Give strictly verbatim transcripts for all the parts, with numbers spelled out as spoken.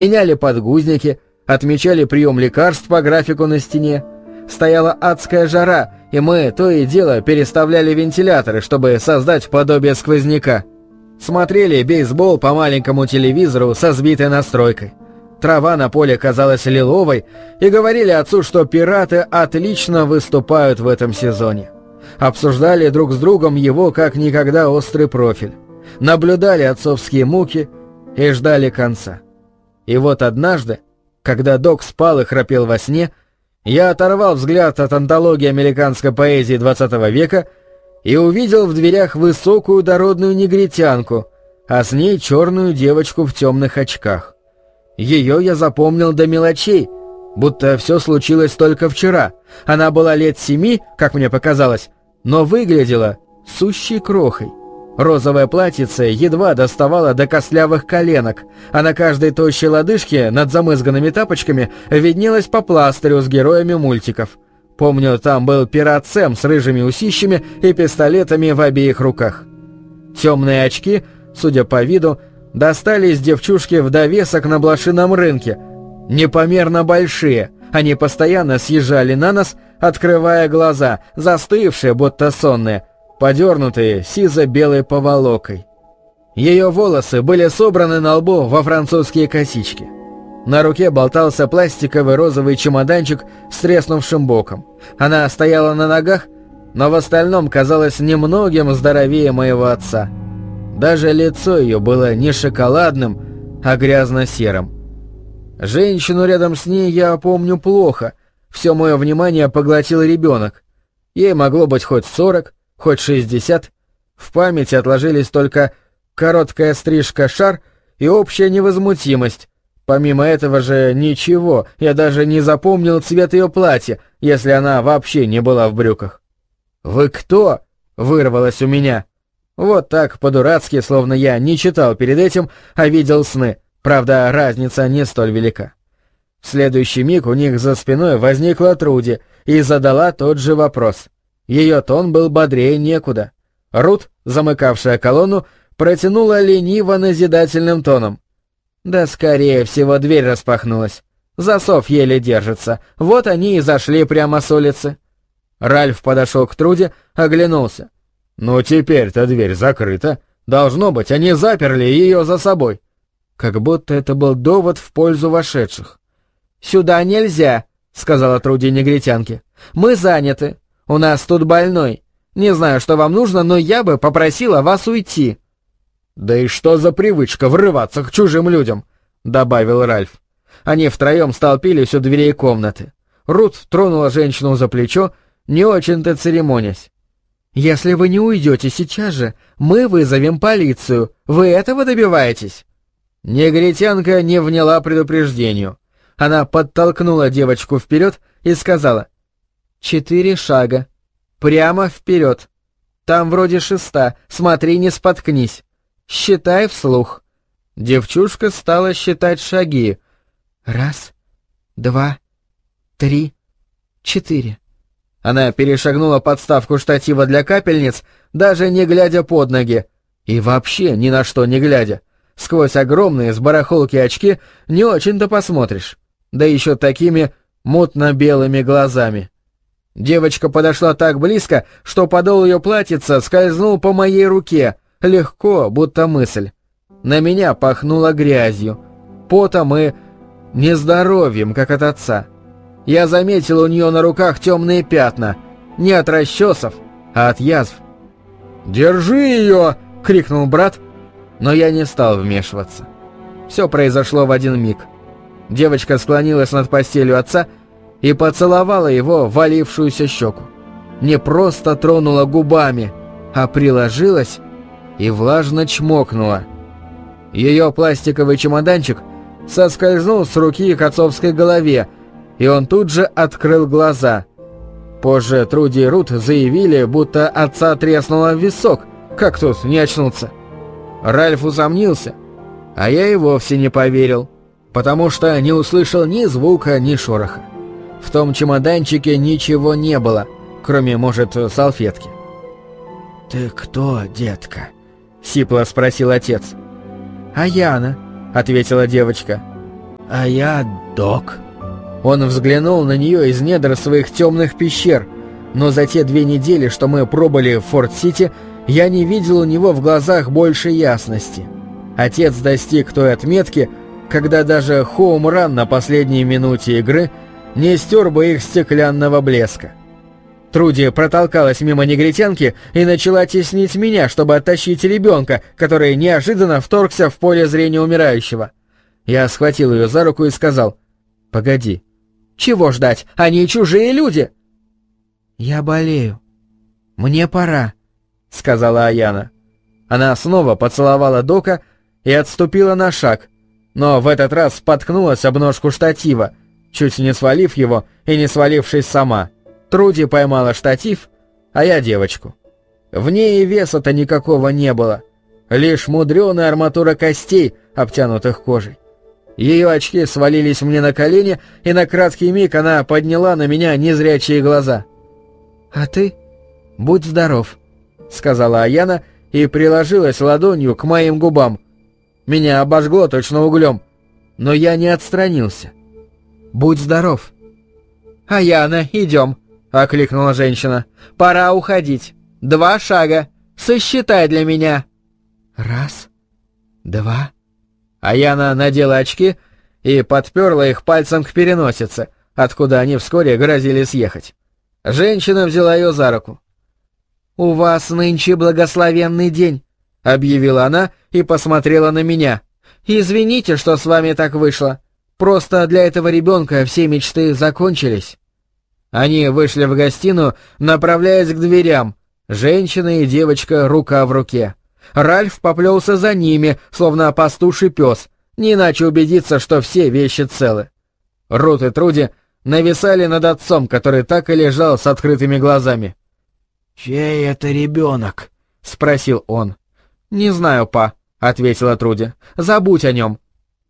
меняли подгузники, отмечали прием лекарств по графику на стене. Стояла адская жара, и мы то и дело переставляли вентиляторы, чтобы создать подобие сквозняка. Смотрели бейсбол по маленькому телевизору со сбитой настройкой. Трава на поле казалась лиловой, и говорили отцу, что пираты отлично выступают в этом сезоне. Обсуждали друг с другом его как никогда острый профиль. Наблюдали отцовские муки и ждали конца. И вот однажды, когда док спал и храпел во сне, я оторвал взгляд от антологии американской поэзии двадцатого века и увидел в дверях высокую дородную негритянку, а с ней черную девочку в темных очках. Ее я запомнил до мелочей, будто все случилось только вчера. Она была лет семи, как мне показалось, но выглядела сущей крохой. Розовое платьице едва доставало до костлявых коленок, а на каждой тощей лодыжке над замызганными тапочками виднелось по пластырю с героями мультиков. Помню, там был пират Сэм с рыжими усищами и пистолетами в обеих руках. Темные очки, судя по виду, достались девчушке в довесок на блошином рынке. Непомерно большие, они постоянно съезжали на нос, открывая глаза, застывшие, будто сонные, подернутые сизо-белой поволокой. Ее волосы были собраны на лбу во французские косички. На руке болтался пластиковый розовый чемоданчик с треснувшим боком. Она стояла на ногах, но в остальном казалась немногим здоровее моего отца. Даже лицо ее было не шоколадным, а грязно-серым. Женщину рядом с ней я помню плохо. Все мое внимание поглотил ребенок. Ей могло быть хоть сорок, хоть шестьдесят. В памяти отложились только короткая стрижка-шар и общая невозмутимость. Помимо этого же ничего, я даже не запомнил цвет ее платья, если она вообще не была в брюках. «Вы кто?» — вырвалось у меня. Вот так, по-дурацки, словно я не читал перед этим, а видел сны. Правда, разница не столь велика. В следующий миг у них за спиной возникла Труди и задала тот же вопрос. Ее тон был бодрее некуда. Рут, замыкавшая колонну, протянула лениво-назидательным тоном. Да, скорее всего, дверь распахнулась. Засов еле держится. Вот они и зашли прямо с улицы. Ральф подошел к Труди, оглянулся. «Ну теперь-то дверь закрыта. Должно быть, они заперли ее за собой». Как будто это был довод в пользу вошедших. «Сюда нельзя», — сказала Труди негритянке. «Мы заняты. У нас тут больной. Не знаю, что вам нужно, но я бы попросила вас уйти». «Да и что за привычка врываться к чужим людям?» — добавил Ральф. Они втроем столпились у дверей комнаты. Рут тронула женщину за плечо, не очень-то церемонясь. «Если вы не уйдете сейчас же, мы вызовем полицию. Вы этого добиваетесь?» Негритянка не вняла предупреждению. Она подтолкнула девочку вперед и сказала: «Четыре шага. Прямо вперед. Там вроде шеста. Смотри, не споткнись. Считай вслух». Девчушка стала считать шаги. «Раз, два, три, четыре». Она перешагнула подставку штатива для капельниц, даже не глядя под ноги. И вообще ни на что не глядя. Сквозь огромные с барахолки очки не очень-то посмотришь. Да еще такими мутно-белыми глазами. Девочка подошла так близко, что подол ее платьица скользнул по моей руке, легко, будто мысль. На меня пахнуло грязью, потом и нездоровьем, как от отца. Я заметил у нее на руках темные пятна, не от расчесов, а от язв. «Держи ее!» — крикнул брат, но я не стал вмешиваться. Все произошло в один миг. Девочка склонилась над постелью отца и поцеловала его в валившуюся щеку. Не просто тронула губами, а приложилась и влажно чмокнула. Ее пластиковый чемоданчик соскользнул с руки к отцовской голове, и он тут же открыл глаза. Позже Труди и Рут заявили, будто отца треснуло в висок. Как тут не очнуться? Ральф усомнился, а я и вовсе не поверил, потому что не услышал ни звука, ни шороха. В том чемоданчике ничего не было, кроме, может, салфетки. «Ты кто, детка?» — сипло спросил отец. «А Яна», — ответила девочка. «А я Док». Он взглянул на нее из недр своих темных пещер, но за те две недели, что мы пробыли в Форт-Сити, я не видел у него в глазах больше ясности. Отец достиг той отметки, когда даже хоум-ран на последней минуте игры не стер бы их стеклянного блеска. Труди протолкалась мимо негритянки и начала теснить меня, чтобы оттащить ребенка, который неожиданно вторгся в поле зрения умирающего. Я схватил ее за руку и сказал: «Погоди». «Чего ждать? Они чужие люди!» «Я болею. Мне пора», — сказала Аяна. Она снова поцеловала Дока и отступила на шаг, но в этот раз споткнулась об ножку штатива, чуть не свалив его и не свалившись сама. Труди поймала штатив, а я девочку. В ней и веса-то никакого не было, лишь мудреная арматура костей, обтянутых кожей. Ее очки свалились мне на колени, и на краткий миг она подняла на меня незрячие глаза. «А ты будь здоров», — сказала Аяна и приложилась ладонью к моим губам. Меня обожгло точно углем, но я не отстранился. «Будь здоров». «Аяна, идем», — окликнула женщина. «Пора уходить. Два шага. Сосчитай для меня». «Раз, два». Аяна надела очки и подперла их пальцем к переносице, откуда они вскоре грозили съехать. Женщина взяла ее за руку. «У вас нынче благословенный день», — объявила она и посмотрела на меня. «Извините, что с вами так вышло. Просто для этого ребенка все мечты закончились». Они вышли в гостиную, направляясь к дверям. Женщина и девочка рука в руке. Ральф поплелся за ними, словно пастуший пес, не иначе убедиться, что все вещи целы. Рут и Труди нависали над отцом, который так и лежал с открытыми глазами. «Чей это ребенок?» — спросил он. «Не знаю, па», — ответила Труди. «Забудь о нем».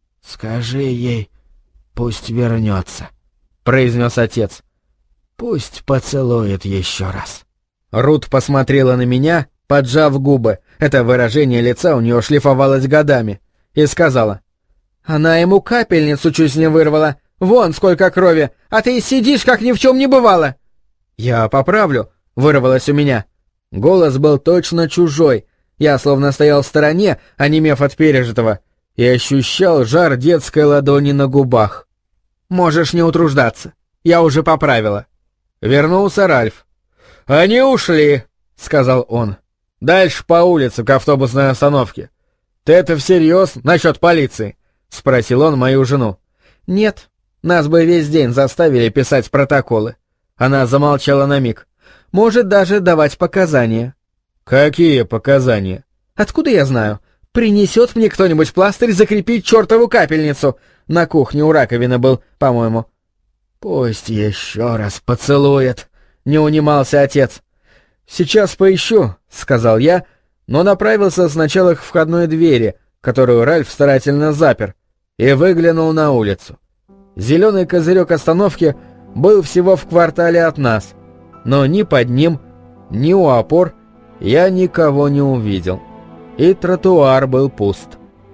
«Скажи ей, пусть вернется», — произнес отец. «Пусть поцелует еще раз». Рут посмотрела на меня, поджав губы, это выражение лица у нее шлифовалось годами, и сказала: «Она ему капельницу чуть не вырвала, вон сколько крови, а ты сидишь, как ни в чем не бывало». «Я поправлю», — вырвалось у меня. Голос был точно чужой, я словно стоял в стороне, онемев от пережитого, и ощущал жар детской ладони на губах. «Можешь не утруждаться, я уже поправила». Вернулся Ральф. «Они ушли», — сказал он. «Дальше по улице, к автобусной остановке. Ты это всерьез насчет полиции?» — спросил он мою жену. «Нет, нас бы весь день заставили писать протоколы». Она замолчала на миг. «Может даже давать показания». «Какие показания?» «Откуда я знаю? Принесет мне кто-нибудь пластырь закрепить чертову капельницу. На кухне у раковины был, по-моему». «Пусть еще раз поцелует», — не унимался отец. «Сейчас поищу», — сказал я, но направился сначала к входной двери, которую Ральф старательно запер, и выглянул на улицу. Зеленый козырек остановки был всего в квартале от нас, но ни под ним, ни у опор я никого не увидел. И тротуар был пуст.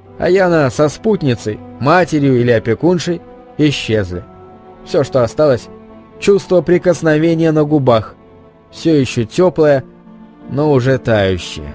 Аяна со спутницей, матерью или опекуншей исчезли. Все, что осталось — чувство прикосновения на губах, все еще теплое, но уже тающее.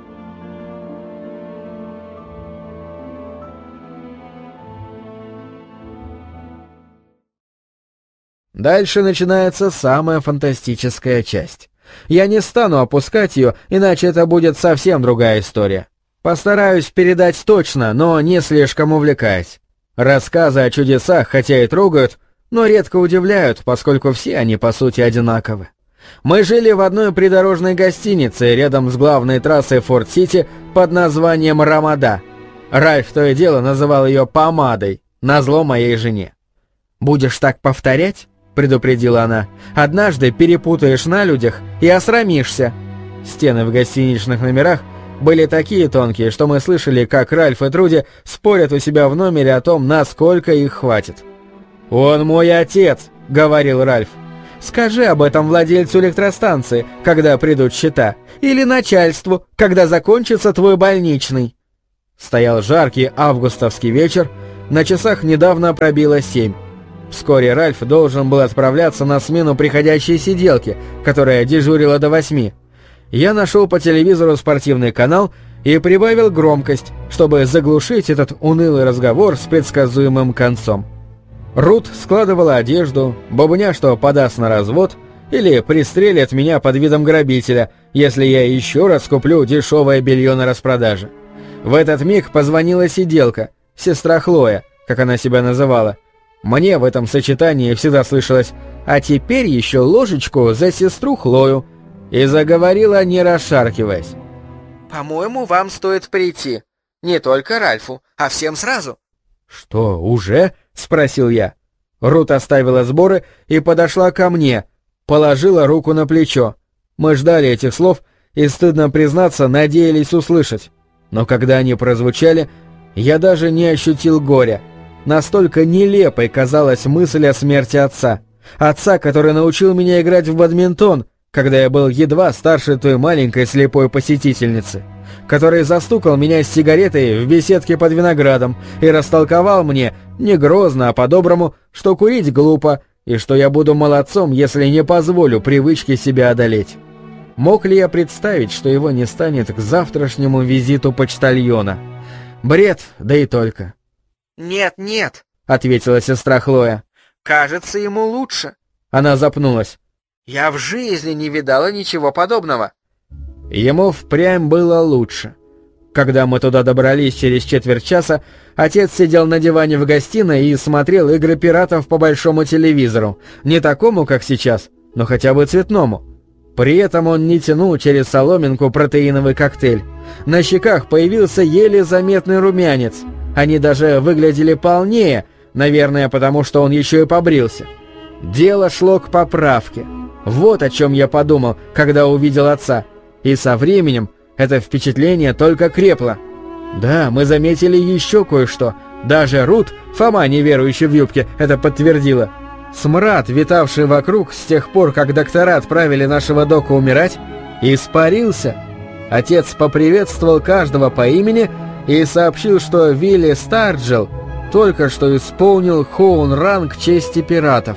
Дальше начинается самая фантастическая часть. Я не стану опускать ее, иначе это будет совсем другая история. Постараюсь передать точно, но не слишком увлекаясь. Рассказы о чудесах хотя и трогают, но редко удивляют, поскольку все они по сути одинаковы. Мы жили в одной придорожной гостинице рядом с главной трассой Форт-Сити под названием Рамада. Ральф то и дело называл ее помадой, назло моей жене. «Будешь так повторять?» — предупредила она. «Однажды перепутаешь на людях и осрамишься». Стены в гостиничных номерах были такие тонкие, что мы слышали, как Ральф и Труди спорят у себя в номере о том, насколько их хватит. «Он мой отец», — говорил Ральф. «Скажи об этом владельцу электростанции, когда придут счета, или начальству, когда закончится твой больничный». Стоял жаркий августовский вечер, На часах недавно пробило семь. Вскоре Ральф должен был отправляться на смену приходящей сиделки, которая дежурила до восьми. Я нашел по телевизору спортивный канал и прибавил громкость, чтобы заглушить этот унылый разговор с предсказуемым концом. Рут складывала одежду, бубня, что подаст на развод, или пристрелит меня под видом грабителя, если я еще раз куплю дешевое белье на распродаже. В этот миг позвонила сиделка, сестра Хлоя, как она себя называла. Мне в этом сочетании всегда слышалось: «А теперь еще ложечку за сестру Хлою», и заговорила, не расшаркиваясь. «По-моему, вам стоит прийти. Не только Ральфу, а всем сразу». «Что, уже?» — спросил я. Рут оставила сборы и подошла ко мне, положила руку на плечо. Мы ждали этих слов и, стыдно признаться, надеялись услышать. Но когда они прозвучали, я даже не ощутил горя. Настолько нелепой казалась мысль о смерти отца. Отца, который научил меня играть в бадминтон, когда я был едва старше той маленькой слепой посетительницы, который застукал меня с сигаретой в беседке под виноградом и растолковал мне, не грозно, а по-доброму, что курить глупо и что я буду молодцом, если не позволю привычке себя одолеть. Мог ли я представить, что его не станет к завтрашнему визиту почтальона? Бред, да и только. «Нет, нет», — ответила сестра Хлоя. «Кажется, ему лучше». Она запнулась. «Я в жизни не видала ничего подобного». Ему впрямь было лучше. Когда мы туда добрались через четверть часа, отец сидел на диване в гостиной и смотрел игры пиратов по большому телевизору. Не такому, как сейчас, но хотя бы цветному. При этом он не тянул через соломинку протеиновый коктейль. На щеках появился еле заметный румянец. Они даже выглядели полнее, наверное, потому что он еще и побрился. Дело шло к поправке. Вот о чем я подумал, когда увидел отца. И со временем это впечатление только крепло. Да, мы заметили еще кое-что. Даже Рут, Фома, неверующий в юбке, это подтвердила. Смрад, витавший вокруг с тех пор, как доктора отправили нашего дока умирать, испарился. Отец поприветствовал каждого по имени и сообщил, что Вилли Старджел только что исполнил хоун-ранг чести пиратов.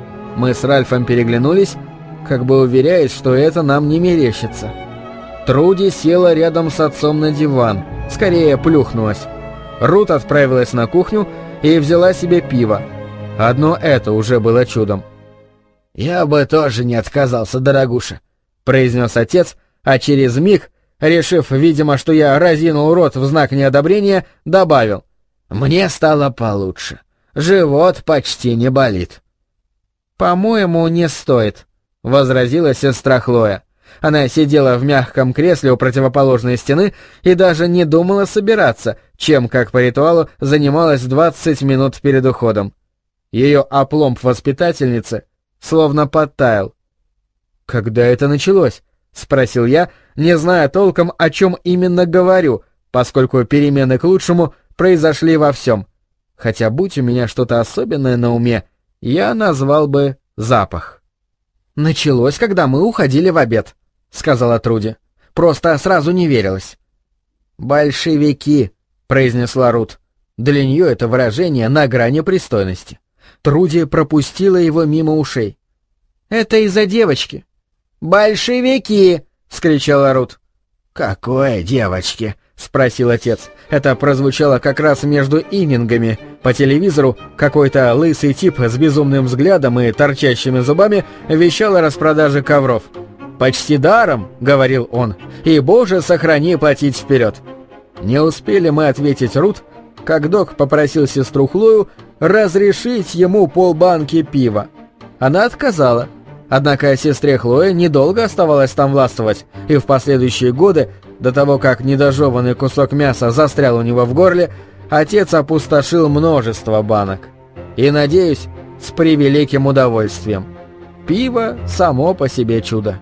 Мы с Ральфом переглянулись, как бы уверяясь, что это нам не мерещится. Труди села рядом с отцом на диван, скорее плюхнулась. Рут отправилась на кухню и взяла себе пиво. Одно это уже было чудом. «Я бы тоже не отказался, дорогуша», — произнес отец, а через миг, решив, видимо, что я разинул рот в знак неодобрения, добавил: «Мне стало получше. Живот почти не болит». «По-моему, не стоит», — возразила сестра Хлоя. Она сидела в мягком кресле у противоположной стены и даже не думала собираться, чем, как по ритуалу, занималась двадцать минут перед уходом. Ее опломб воспитательницы словно подтаял. «Когда это началось?» — спросил я, не зная толком, о чем именно говорю, поскольку перемены к лучшему произошли во всем. Хотя, будь у меня что-то особенное на уме, я назвал бы запах. «Началось, когда мы уходили в обед», — сказала Труди. «Просто сразу не верилось». «Большевики», — произнесла Рут. Для нее это выражение на грани пристойности. Труди пропустила его мимо ушей. «Это из-за девочки». «Большевики!» — вскричала Рут. «Какой девочки?» — спросил отец. Это прозвучало как раз между иннингами. По телевизору какой-то лысый тип с безумным взглядом и торчащими зубами вещал о распродаже ковров. «Почти даром», — говорил он, — «и, Боже, сохрани платить вперед». Не успели мы ответить Рут, как док попросил сестру Хлою разрешить ему полбанки пива. Она отказала. Однако сестре Хлое недолго оставалось там властвовать, и в последующие годы, до того как недожеванный кусок мяса застрял у него в горле, отец опустошил множество банок. И, надеюсь, с превеликим удовольствием. Пиво само по себе чудо.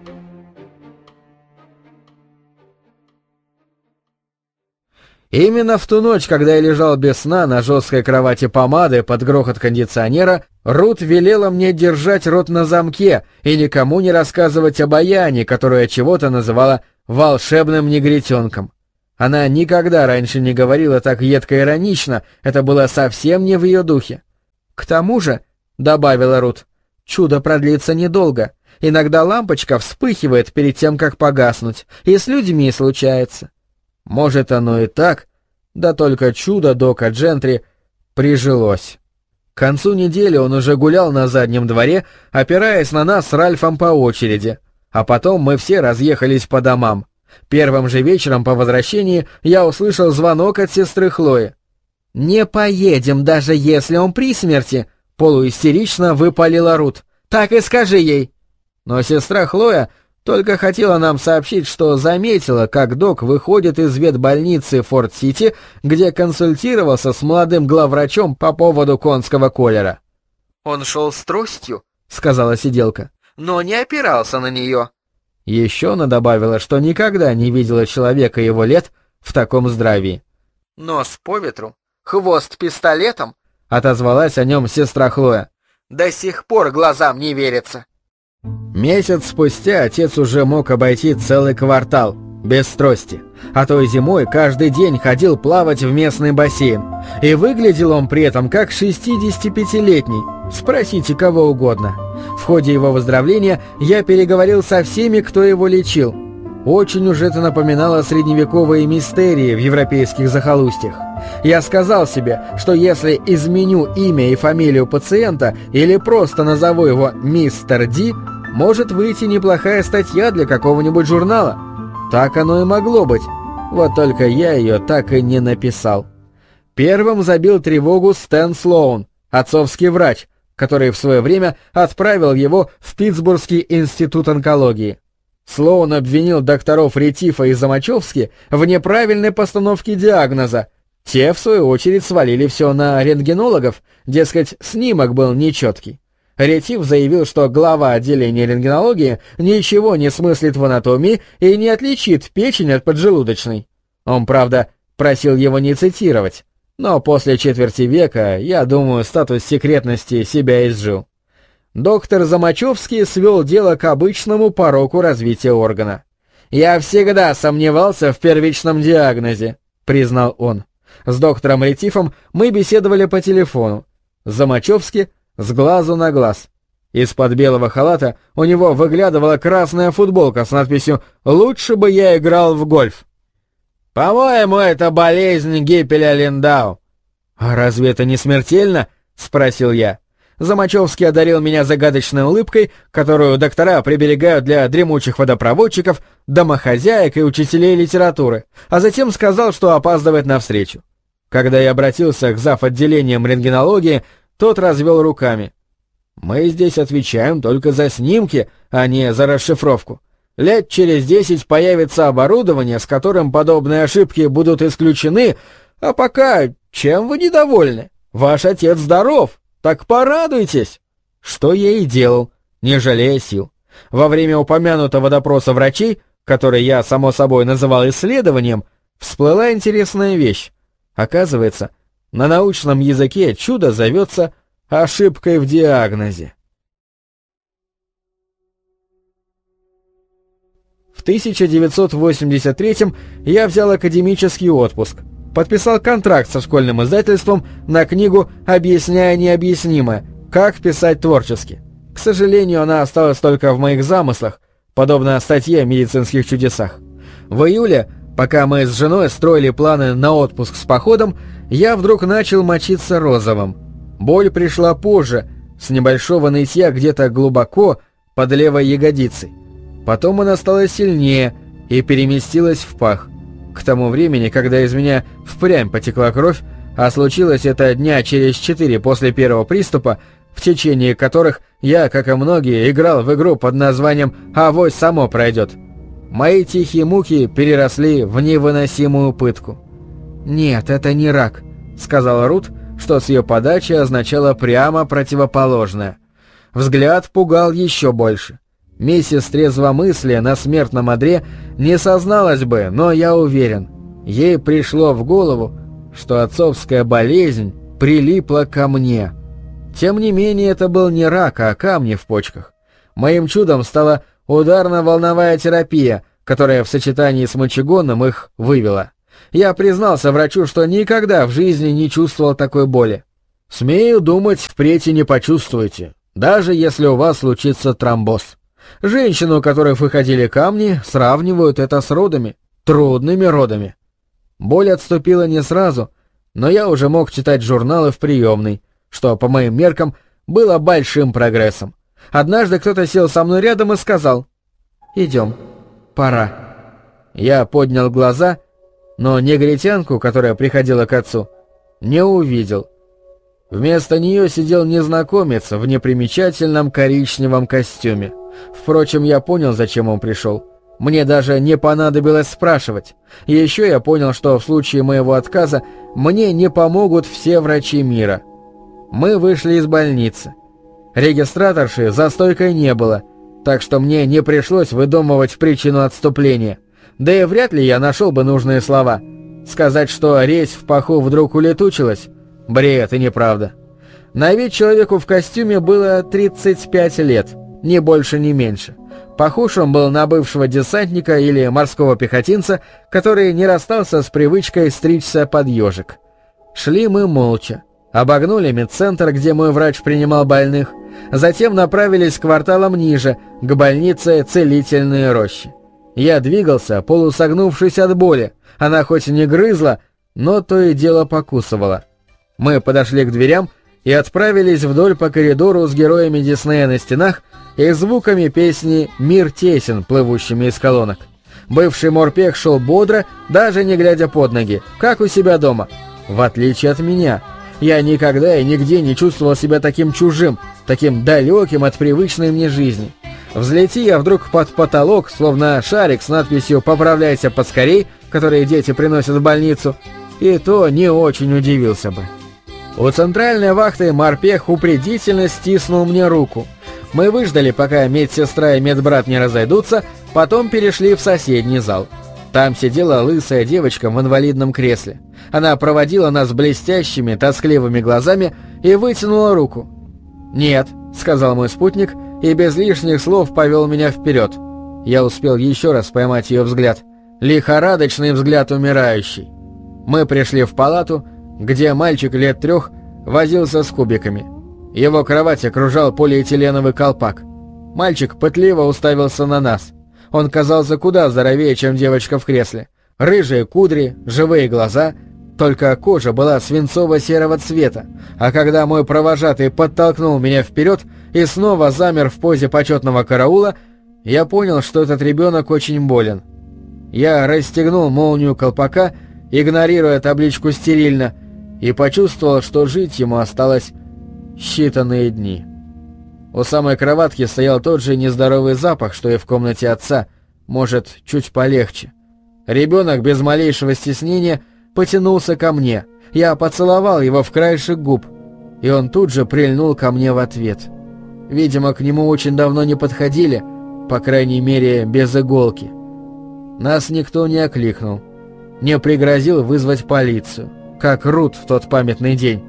Именно в ту ночь, когда я лежал без сна на жесткой кровати помады под грохот кондиционера, Рут велела мне держать рот на замке и никому не рассказывать о баяне, которую я чего-то называла волшебным негритенком. Она никогда раньше не говорила так едко-иронично, это было совсем не в ее духе. «К тому же», — добавила Рут, — «чудо продлится недолго. Иногда лампочка вспыхивает перед тем, как погаснуть, и с людьми случается». Может, оно и так, да только чудо Дока Джентри прижилось. К концу недели он уже гулял на заднем дворе, опираясь на нас с Ральфом по очереди, а потом мы все разъехались по домам. Первым же вечером по возвращении я услышал звонок от сестры Хлои. «Не поедем, даже если он при смерти», — полуистерично выпалила Рут. «Так и скажи ей». Но сестра Хлоя только хотела нам сообщить, что заметила, как док выходит из ветбольницы Форд-Сити, где консультировался с молодым главврачом по поводу конского колера. «Он шел с тростью», — сказала сиделка, — «но не опирался на нее». Еще она добавила, что никогда не видела человека его лет в таком здравии. «Нос по ветру, хвост пистолетом», — отозвалась о нем сестра Хлоя. «До сих пор глазам не верится». Месяц спустя отец уже мог обойти целый квартал, без трости, а то и зимой каждый день ходил плавать в местный бассейн, и выглядел он при этом как шестидесятипятилетний, спросите кого угодно. В ходе его выздоровления я переговорил со всеми, кто его лечил. Очень уж это напоминало средневековые мистерии в европейских захолустьях. Я сказал себе, что если изменю имя и фамилию пациента или просто назову его мистер Ди, может выйти неплохая статья для какого-нибудь журнала. Так оно и могло быть, вот только я ее так и не написал. Первым забил тревогу Стэн Слоун, отцовский врач, который в свое время отправил его в Питтсбургский институт онкологии. Слоун обвинил докторов Ретифа и Замачевски в неправильной постановке диагноза. Те, в свою очередь, свалили все на рентгенологов, дескать, снимок был нечеткий. Ретиф заявил, что глава отделения рентгенологии ничего не смыслит в анатомии и не отличит печень от поджелудочной. Он, правда, просил его не цитировать, но после четверти века, я думаю, статус секретности себя изжил. Доктор Замачевский свел дело к обычному пороку развития органа. «Я всегда сомневался в первичном диагнозе», — признал он. С доктором Ретифом мы беседовали по телефону. Замачевский с глазу на глаз. Из-под белого халата у него выглядывала красная футболка с надписью «Лучше бы я играл в гольф». «По-моему, это болезнь Гиппеля-Линдау». «А разве это не смертельно?» — спросил я. Замачевский одарил меня загадочной улыбкой, которую доктора приберегают для дремучих водопроводчиков, домохозяек и учителей литературы, а затем сказал, что опаздывает на встречу. Когда я обратился к зав. Отделением рентгенологии, тот развел руками. «Мы здесь отвечаем только за снимки, а не за расшифровку. Лет через десять появится оборудование, с которым подобные ошибки будут исключены, а пока чем вы недовольны? Ваш отец здоров. Так порадуйтесь!» Что я и делал, не жалея сил. Во время упомянутого допроса врачей, который я, само собой, называл исследованием, всплыла интересная вещь. Оказывается, на научном языке чудо зовется ошибкой в диагнозе. В тысяча девятьсот восемьдесят третьем я взял академический отпуск. Подписал контракт со школьным издательством на книгу «Объясняя необъяснимое. Как писать творчески». К сожалению, она осталась только в моих замыслах, подобно статье о медицинских чудесах. В июле, пока мы с женой строили планы на отпуск с походом, я вдруг начал мочиться розовым. Боль пришла позже, с небольшого нытья где-то глубоко под левой ягодицей. Потом она стала сильнее и переместилась в пах. К тому времени, когда из меня впрямь потекла кровь, а случилось это дня через четыре после первого приступа, в течение которых я, как и многие, играл в игру под названием «Авось само пройдет», мои тихие муки переросли в невыносимую пытку. «Нет, это не рак», — сказала Рут, что с ее подачи означало прямо противоположное. Взгляд пугал еще больше. Миссис Трезвомыслие на смертном одре не созналась бы, но я уверен, ей пришло в голову, что отцовская болезнь прилипла ко мне. Тем не менее, это был не рак, а камни в почках. Моим чудом стала ударно-волновая терапия, которая в сочетании с мочегонным их вывела. Я признался врачу, что никогда в жизни не чувствовал такой боли. Смею думать, впредь и не почувствуете, даже если у вас случится тромбоз. Женщину, у которой выходили камни, сравнивают это с родами, трудными родами. Боль отступила не сразу, но я уже мог читать журналы в приемной, что, по моим меркам, было большим прогрессом. Однажды кто-то сел со мной рядом и сказал: «Идем, пора». Я поднял глаза, но негритянку, которая приходила к отцу, не увидел. Вместо нее сидел незнакомец в непримечательном коричневом костюме. Впрочем, я понял, зачем он пришел. Мне даже не понадобилось спрашивать. И еще я понял, что в случае моего отказа мне не помогут все врачи мира. Мы вышли из больницы. Регистраторши за стойкой не было, так что мне не пришлось выдумывать причину отступления. Да и вряд ли я нашел бы нужные слова. Сказать, что резь в паху вдруг улетучилась — бред и неправда. На вид человеку в костюме было тридцать пять лет, ни больше, ни меньше. Похож он был на бывшего десантника или морского пехотинца, который не расстался с привычкой стричься под ежик. Шли мы молча. Обогнули медцентр, где мой врач принимал больных, затем направились кварталом ниже, к больнице «Целительные рощи». Я двигался, полусогнувшись от боли. Она хоть и не грызла, но то и дело покусывала. Мы подошли к дверям и отправились вдоль по коридору с героями Диснея на стенах и звуками песни «Мир тесен», плывущими из колонок. Бывший морпех шел бодро, даже не глядя под ноги, как у себя дома. В отличие от меня, я никогда и нигде не чувствовал себя таким чужим, таким далеким от привычной мне жизни. Взлети я вдруг под потолок, словно шарик с надписью «Поправляйся поскорей», которые дети приносят в больницу, и то не очень удивился бы. У центральной вахты морпех упредительно стиснул мне руку. Мы выждали, пока медсестра и медбрат не разойдутся, потом перешли в соседний зал. Там сидела лысая девочка в инвалидном кресле. Она проводила нас блестящими, тоскливыми глазами и вытянула руку. «Нет», — сказал мой спутник, и без лишних слов повел меня вперед. Я успел еще раз поймать ее взгляд. Лихорадочный взгляд умирающий. Мы пришли в палату, где мальчик лет трех возился с кубиками. Его кровать окружал полиэтиленовый колпак. Мальчик пытливо уставился на нас. Он казался куда здоровее, чем девочка в кресле. Рыжие кудри, живые глаза, только кожа была свинцово-серого цвета, а когда мой провожатый подтолкнул меня вперед и снова замер в позе почетного караула, я понял, что этот ребенок очень болен. Я расстегнул молнию колпака, игнорируя табличку «Стерильно», и почувствовал, что жить ему осталось считанные дни. У самой кроватки стоял тот же нездоровый запах, что и в комнате отца, может, чуть полегче. Ребенок без малейшего стеснения потянулся ко мне. Я поцеловал его в краешек губ, и он тут же прильнул ко мне в ответ. Видимо, к нему очень давно не подходили, по крайней мере, без иголки. Нас никто не окликнул, не пригрозил вызвать полицию, как Рут в тот памятный день.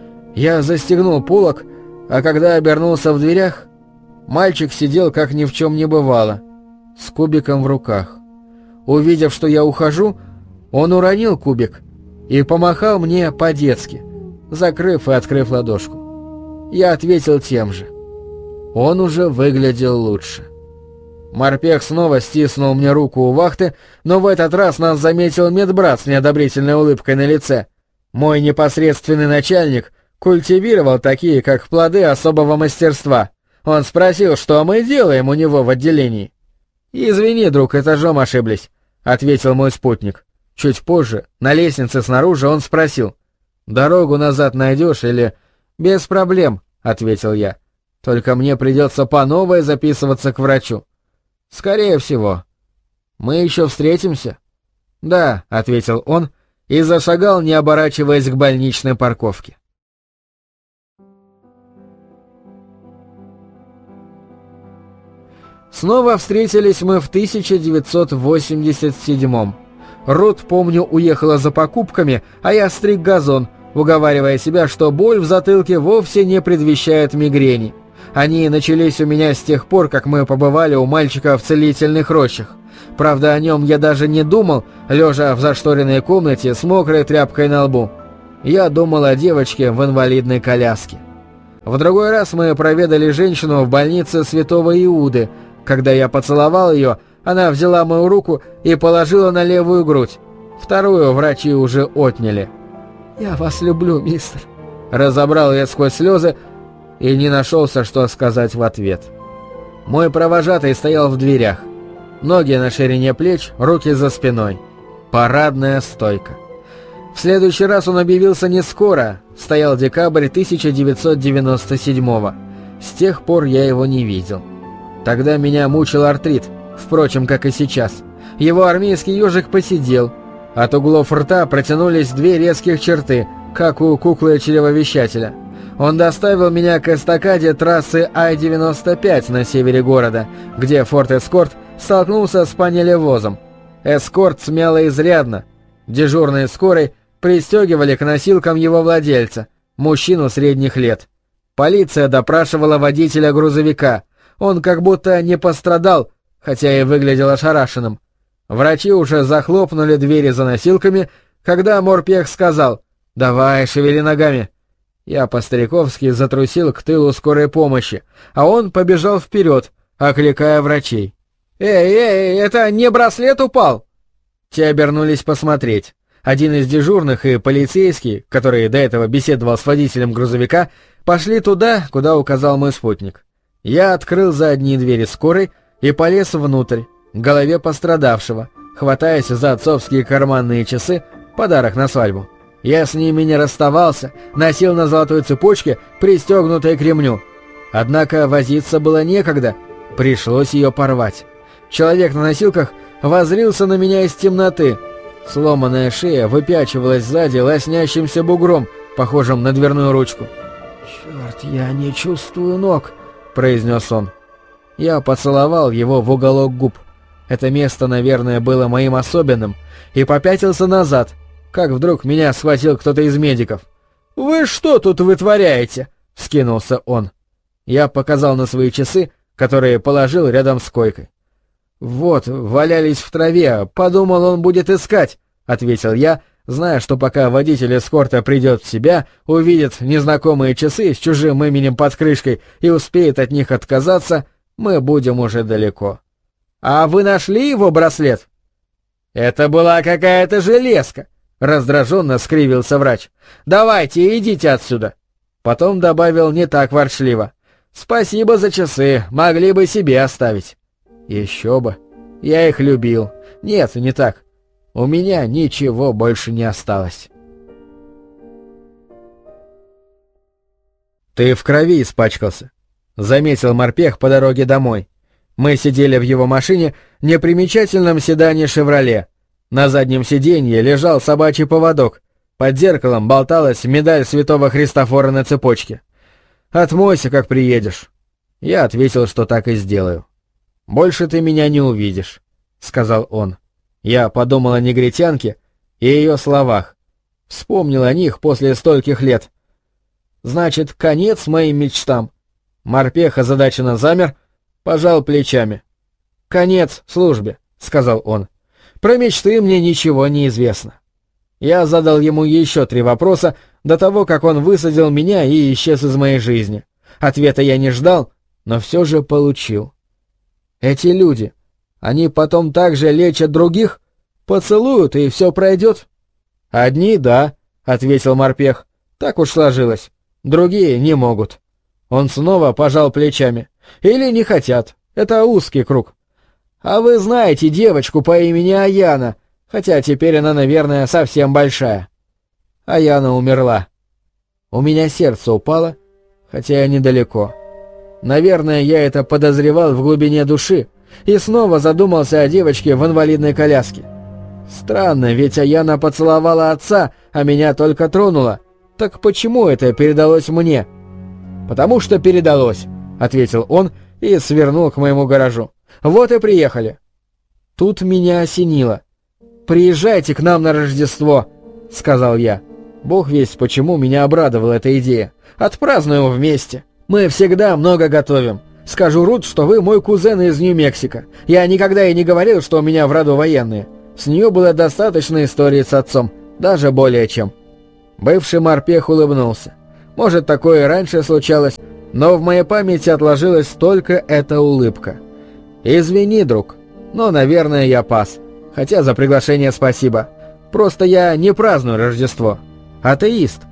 Я застегнул полог, а когда обернулся в дверях, мальчик сидел, как ни в чем не бывало, с кубиком в руках. Увидев, что я ухожу, он уронил кубик и помахал мне по-детски, закрыв и открыв ладошку. Я ответил тем же. Он уже выглядел лучше. Морпех снова стиснул мне руку у вахты, но в этот раз нас заметил медбрат с неодобрительной улыбкой на лице. Мой непосредственный начальник культивировал такие, как плоды особого мастерства. Он спросил, что мы делаем у него в отделении. «Извини, друг, этажом ошиблись», — ответил мой спутник. Чуть позже, на лестнице снаружи, он спросил: «Дорогу назад найдешь или...» «Без проблем», — ответил я. «Только мне придется по новой записываться к врачу». «Скорее всего». «Мы еще встретимся?» «Да», — ответил он и зашагал, не оборачиваясь, к больничной парковке. Снова встретились мы в тысяча девятьсот восемьдесят седьмом. Рут, помню, уехала за покупками, а я стриг газон, уговаривая себя, что боль в затылке вовсе не предвещает мигрени. Они начались у меня с тех пор, как мы побывали у мальчика в целительных рощах. Правда, о нем я даже не думал, лежа в зашторенной комнате с мокрой тряпкой на лбу. Я думал о девочке в инвалидной коляске. В другой раз мы проведали женщину в больнице Святого Иуды. Когда я поцеловал ее, она взяла мою руку и положила на левую грудь. Вторую врачи уже отняли. «Я вас люблю, мистер», — разобрал я сквозь слезы и не нашелся, что сказать в ответ. Мой провожатый стоял в дверях. Ноги на ширине плеч, руки за спиной. Парадная стойка. В следующий раз он объявился не скоро, стоял декабрь тысяча девятьсот девяносто седьмого. С тех пор я его не видел. Тогда меня мучил артрит, впрочем, как и сейчас. Его армейский ежик посидел. От углов рта протянулись две резких черты, как у куклы-чревовещателя. Он доставил меня к эстакаде трассы А девяносто пять на севере города, где Форд Эскорт столкнулся с панелевозом. Эскорт смяло изрядно. Дежурные скорой пристегивали к носилкам его владельца, мужчину средних лет. Полиция допрашивала водителя грузовика. Он как будто не пострадал, хотя и выглядел ошарашенным. Врачи уже захлопнули двери за носилками, когда морпех сказал: «Давай, шевели ногами». Я по-стариковски затрусил к тылу скорой помощи, а он побежал вперед, окликая врачей. «Эй, эй, это не браслет упал?» Те обернулись посмотреть. Один из дежурных и полицейский, который до этого беседовал с водителем грузовика, пошли туда, куда указал мой спутник. Я открыл задние двери скорой и полез внутрь, к голове пострадавшего, хватаясь за отцовские карманные часы, подарок на свадьбу. Я с ними не расставался, носил на золотой цепочке, пристегнутой к ремню. Однако возиться было некогда, пришлось ее порвать. Человек на носилках воззрился на меня из темноты. Сломанная шея выпячивалась сзади лоснящимся бугром, похожим на дверную ручку. «Черт, я не чувствую ног», — произнес он. Я поцеловал его в уголок губ. Это место, наверное, было моим особенным, и попятился назад, как вдруг меня схватил кто-то из медиков. «Вы что тут вытворяете?» — вскинулся он. Я показал на свои часы, которые положил рядом с койкой. «Вот, валялись в траве, подумал, он будет искать», — ответил я, зная, что пока водитель эскорта придет в себя, увидит незнакомые часы с чужим именем под крышкой и успеет от них отказаться, мы будем уже далеко. «А вы нашли его браслет?» «Это была какая-то железка», — раздраженно скривился врач. «Давайте, идите отсюда». Потом добавил не так ворчливо: «Спасибо за часы, могли бы себе оставить». Еще бы. Я их любил. Нет, не так. У меня ничего больше не осталось. «Ты в крови испачкался», — заметил морпех по дороге домой. Мы сидели в его машине, непримечательном седане «Шевроле». На заднем сиденье лежал собачий поводок. Под зеркалом болталась медаль святого Христофора на цепочке. «Отмойся, как приедешь». Я ответил, что так и сделаю. «Больше ты меня не увидишь», — сказал он. Я подумал о негритянке и ее словах. Вспомнил о них после стольких лет. «Значит, конец моим мечтам». Морпех озадаченно замер, пожал плечами. «Конец службе», — сказал он. «Про мечты мне ничего не известно». Я задал ему еще три вопроса до того, как он высадил меня и исчез из моей жизни. Ответа я не ждал, но все же получил. «Эти люди, они потом также лечат других? Поцелуют, и все пройдет?» «Одни — да», — ответил морпех. «Так уж сложилось. Другие не могут». Он снова пожал плечами. «Или не хотят. Это узкий круг. А вы знаете девочку по имени Аяна, хотя теперь она, наверное, совсем большая». Аяна умерла. У меня сердце упало, хотя я недалеко. Наверное, я это подозревал в глубине души и снова задумался о девочке в инвалидной коляске. Странно, ведь Аяна поцеловала отца, а меня только тронула. Так почему это передалось мне? «Потому что передалось», — ответил он и свернул к моему гаражу. «Вот и приехали». Тут меня осенило. «Приезжайте к нам на Рождество», — сказал я. Бог весть, почему меня обрадовала эта идея. «Отпразднуем вместе. Мы всегда много готовим. Скажу Рут, что вы мой кузен из Нью-Мексико. Я никогда и не говорил, что у меня в роду военные. С нее было достаточно истории с отцом, даже более чем». Бывший морпех улыбнулся. Может, такое и раньше случалось, но в моей памяти отложилась только эта улыбка. «Извини, друг, но, наверное, я пас. Хотя за приглашение спасибо. Просто я не праздную Рождество. Атеист».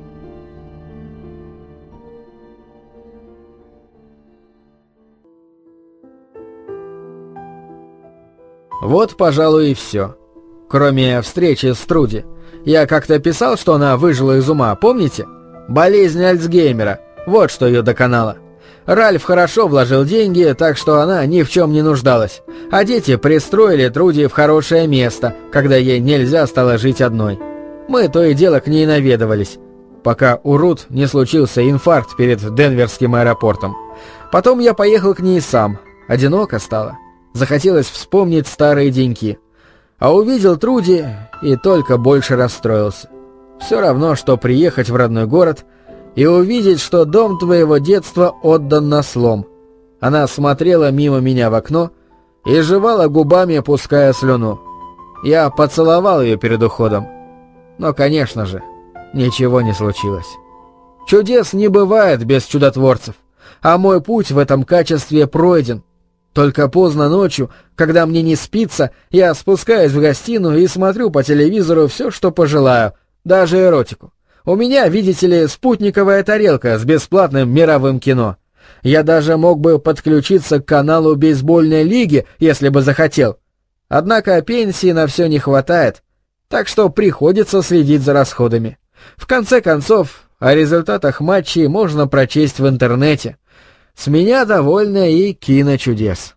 Вот, пожалуй, и все. Кроме встречи с Труди. Я как-то писал, что она выжила из ума, помните? Болезнь Альцгеймера. Вот что ее доконало. Ральф хорошо вложил деньги, так что она ни в чем не нуждалась. А дети пристроили Труди в хорошее место, когда ей нельзя стало жить одной. Мы то и дело к ней наведывались, пока у Рут не случился инфаркт перед Денверским аэропортом. Потом я поехал к ней сам. Одиноко стало. Захотелось вспомнить старые деньки. А увидел Труди и только больше расстроился. Все равно, что приехать в родной город и увидеть, что дом твоего детства отдан на слом. Она смотрела мимо меня в окно и жевала губами, пуская слюну. Я поцеловал ее перед уходом. Но, конечно же, ничего не случилось. Чудес не бывает без чудотворцев, а мой путь в этом качестве пройден. Только поздно ночью, когда мне не спится, я спускаюсь в гостиную и смотрю по телевизору все, что пожелаю, даже эротику. У меня, видите ли, спутниковая тарелка с бесплатным мировым кино. Я даже мог бы подключиться к каналу бейсбольной лиги, если бы захотел. Однако пенсии на все не хватает, так что приходится следить за расходами. В конце концов, о результатах матчей можно прочесть в интернете. С меня довольно и киночудес.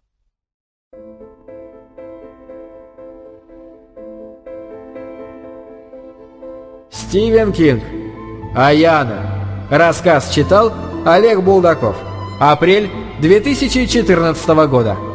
Стивен Кинг. Аяна. Рассказ читал Олег Булдаков. Апрель две тысячи четырнадцатого года.